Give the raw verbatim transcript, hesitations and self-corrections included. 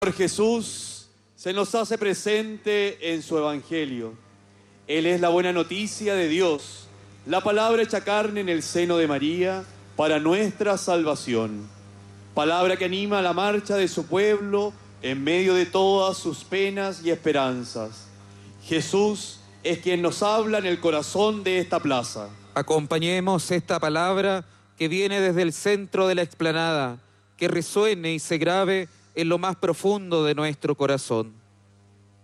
Señor Jesús se nos hace presente en su Evangelio. Él es la buena noticia de Dios, la palabra hecha carne en el seno de María para nuestra salvación. Palabra que anima la marcha de su pueblo en medio de todas sus penas y esperanzas. Jesús es quien nos habla en el corazón de esta plaza. Acompañemos esta palabra que viene desde el centro de la explanada, que resuene y se grabe en lo más profundo de nuestro corazón.